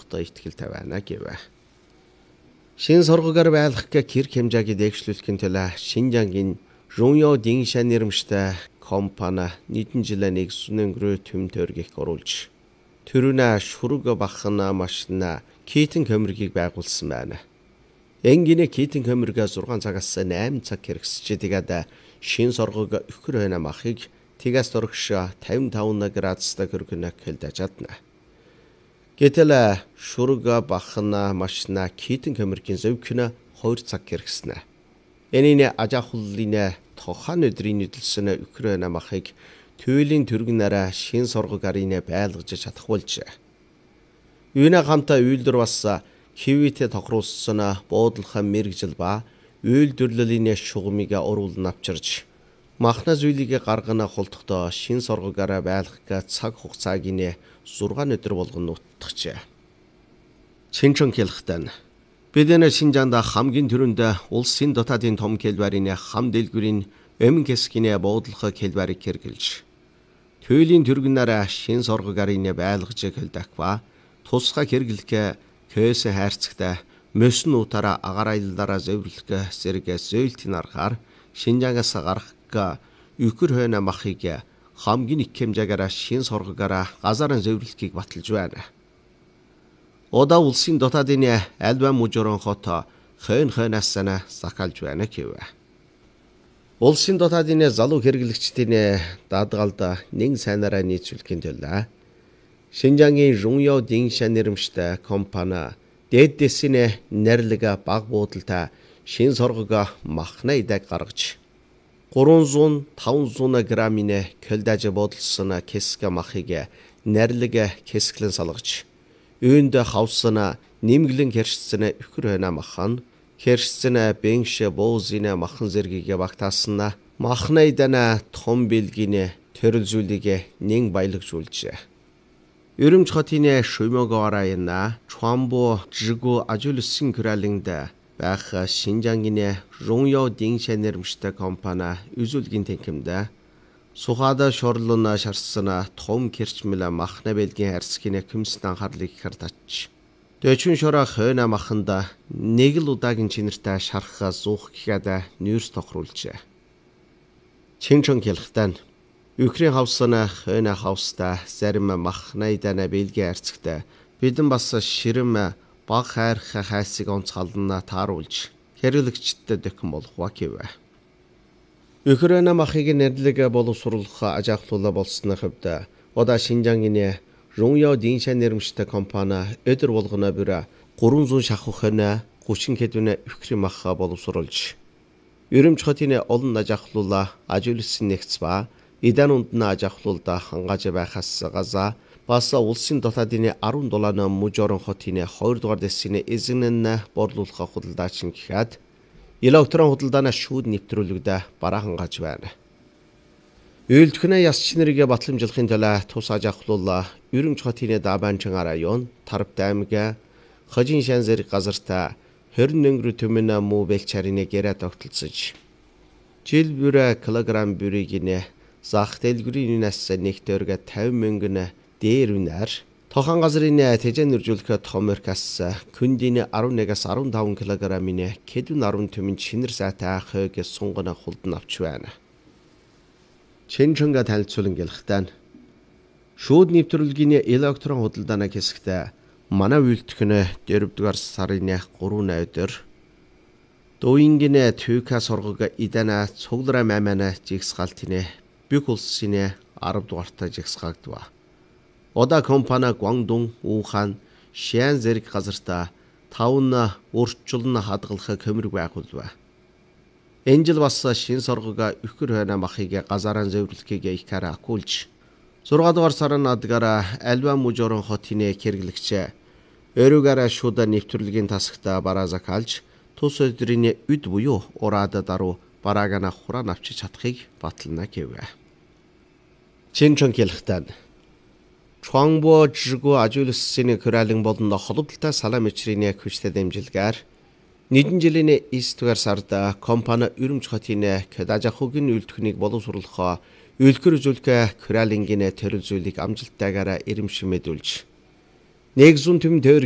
болохдоо итгэл тавиана гэв. Шин сургуугаар байлгах гэр хэмжээгийг дэвшлүүлэхийн төлөө Шинжангийн Руньо Диншан нэрмжтэй компани нийтэн жилээ нэгсэн өнгөрөө төм төргийх оруулж төрүнэ шүрэг бахна машина Китэн хөмрөгийг байгуулсан байна. Энгийнэ Китэн хөмрөг 6 цагаас 8 цаг хэрэгсэж тэгээд шин сургууг өхөр хойно махыг тигээс дөрөгш 55 градустай хөргөнө хэлдэж чадна. Гэтэл шүрэг бахна машина Китэн хөмрөгийн зөвхөн 2 цаг хэрэгснэ. Энийн ажаахлын тохан өдрийн нэдэлсэн өхөр хойно махыг туйлын төргнээрээ шин сургуугаар байлгаж чадах болж. Үүнэ хамтаа үйлдвэр бас хивэтэй тохируулсан буудлах мэрэгжил ба үйлдвэрлэлийн шугамыг оруулан авчирч махна зүйлийг гаргана хулдахтаа шин сургуугаар байлгах цаг хугацааг 6 өдөр болгон нутгажээ. Шинжэн хэлэхдээ бид энэ Шинжаанд хамгийн түрүүнд улсын дотаадын том хэлбэрийн хам дэлгүүрийн өмнө хэсгийн буудлах хэлбэрийг хэрэгжилж туйлын төргнээр шин сургуугаар байлгаж хэлдэг ба тусгай хэрэглэх кэс хайрцагтай мөсөн утаараа агаар аяллаараа зөвлөх зэрэг зөөлтийн аргаар Шинжаангаас гарах өхөр хойно махыг хамгийн их хэмжээгээр шин сургуугаар газарын зөвлөлтийг баталж байна. Ода улсын дотаадын альва мужурон хот хойноос сахалж байна гэв. Улсын дотаадын залуу хэрэглэгчдийн даатгалд нэг сайнараа нийцүүлэхийн төлөө Шинжангийн Руньо Диншан нэрмжтэй компани дээдсийн нэрлэг баг буудалтай шин сургууг махна идэг гаргаж 300-500 грамын кэлдэж бодолсон кэск махыг нэрлэг кэсклэн салгаж үүнд хавсан нэмгэлэн хэршсэн өхөр хойно махан хэршсэн бенш боозын махан зэргийг багтаасан махна идана том бэлгийн төрөлзүүлийг нэг баялагжуулжээ. Өрөмж хотын Шүмөгөөрайна Чуамбо жигу ажуулсан күрэлэнд байх Шинжангийн Руньо Диншан нэрмжтэй компани үзүүлгийн тэнхимд сухада шорлон шарсан том кэрчмэл махна бэлгийн харьцгийн хүмсэн анхаарлыг хардаач. Дэчин шороо хойно маханд нэг л удаагийн чинэртэй шарах зуух гэхэд нүүрс тохируулжээ. Чинчон хэлэхдээ Ukraine хавсна хойно хавста зарим махна идана бэлгийн харьцагтай бидэн бас ширэм баг хайрах хайсыг онцгална тааруулж хэрэглэгчдэд дэхэн болох гэв. Ukraine махыг нэрлэг боловсруулах ажиглуулаа болсны хувьд ода Шинжангийн Руньо Диншан нэрмжтэй компани өдөр болгоно бүр 300 шахах хойно 30 хэдвэн Ukraine мах боловсруулж Өрөмж хотын олон ажиглуулаа ажиглуулсан нэгц ба Идан ундна ажиглуулда хангааж байхаас газа бас улсын дотаадын 17 мужорон хотын 2 дугаар дэсийн эзэнэн борлуулах худалдаач гэхэд электрон худалдааны шүүд нэвтрүүлэгдэ бараа хангааж байна. Үйлдвэрнээ ясч нэрийг батламжуулахын төлөө тус ажиглуулаа Өрөмж хотын Дабанчин район Тарбт аймаг Хожин шан зэрэг газарт 20 өнгөрө төмөн муу бэлчарины гэрээ тогтолцож жил бүр килограмм бүрийг зах дэлгүүрийн нас нэг төгрөг 50 мянган дээр үнээр тохон газрын тэжээн нэржүүлэх томеркас күндийн 11-аас 15 кг-ийн кэдүн 10 төмөн чинэр сайтай хойг сунгана хулдан авч байна. Чинчонга танилцуулан гэлэхтэн шүүд нэвтрүүлгийн электрон худалдааны хэсэгт манай үйлдвэрнэ 4-р сарын 3 өдөр Доингийн түйка сургууг идана цуглара мамана жигсгалтын бүх улсын 10 дугаартай жигсгагдва. Ода компани Гуандун, Ухан, Шиан зэрэг газартаа 5 урьдчилан хадгалах хөмрөг байгуулва. Энэ жил бас шин сургууг өхөр хойно махыг газараа зөвлөхийг ихээр акуулж 6 дугаар сарын адгаар альва мужорон хотын хэрэглэгч өрөөгөр шууд нэвтрүүлгийн тасагта бараа закалж тус өдрийн үд буюу ураад даруй бараагана хураан авчиж чадахыг батална гэв. Чинчон хэлэхдээ Чуамбо жигу ажуулсан күрэлэн болон холболтой салаа мичрийн хүчтэй дэмжилгээр нэгэн жилийн 9 дугаар сард компани Өрөмж хотын Кэдажахугийн үйлдвэрийг боловсруулах үйлдвэр үзүүлэх күрэлэнгийн төрөл зүйлийг амжилттайгаар ирэмшин мэдүүлж 100 төмөн